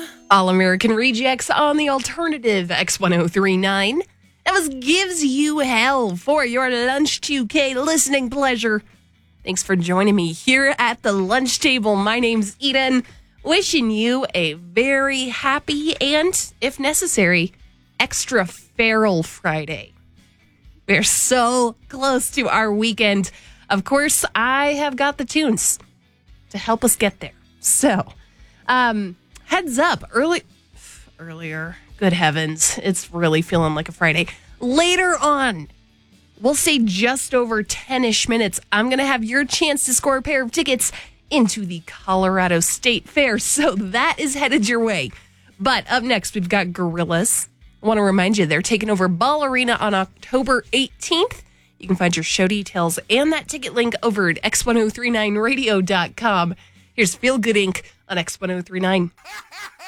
All American Rejects on the alternative X1039. That was Gives You Hell for your lunch 2K listening pleasure. Thanks for joining me here at the lunch table. My name's Eden. Wishing you a very happy and, if necessary, extra feral Friday. We're so close to our weekend. Of course, I have got the tunes to help us get there. So, heads up, earlier, good heavens, it's really feeling like a Friday. Later on, we'll say just over 10-ish minutes, I'm going to have your chance to score a pair of tickets into the Colorado State Fair. So that is headed your way. But up next, we've got Gorillaz. I want to remind you, they're taking over Ball Arena on October 18th. You can find your show details and that ticket link over at x1039radio.com. Here's Feel Good Inc. on X1039.